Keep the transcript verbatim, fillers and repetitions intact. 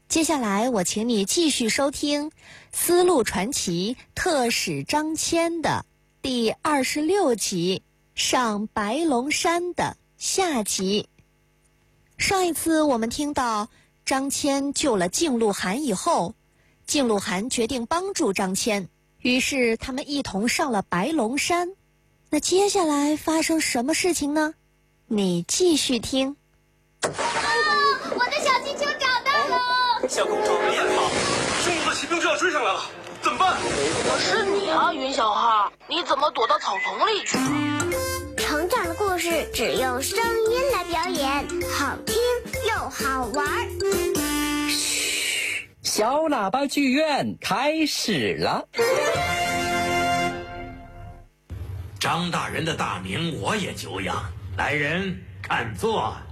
接下来我请你继续收听《丝路传奇》特使张骞的第二十六集上白龙山的下集。上一次我们听到张骞救了靖路汗以后，靖路汗决定帮助张骞，于是他们一同上了白龙山。那接下来发生什么事情呢？你继续听。 啊！我的小气球找到了！ 小公主你也好，中国的骑兵就要追上来了，怎么办？ 我是你啊，云小号，你怎么躲到草丛里去了？ 成长的故事只用声音来表演，好听又好玩。 嘘，小喇叭剧院开始了。 张大人的大名我也久仰，来人看座。